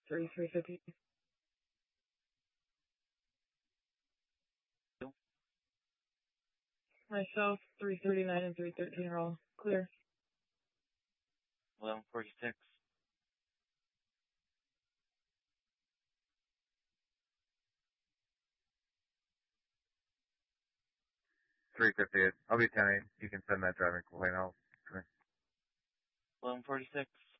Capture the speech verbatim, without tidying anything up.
thirty-three fifty. Myself, three thirty-nine and three thirteen are all clear. eleven forty-six. three fifty-eight. I'll be ten eight. You can send that driving complaint out to me. eleven forty-six.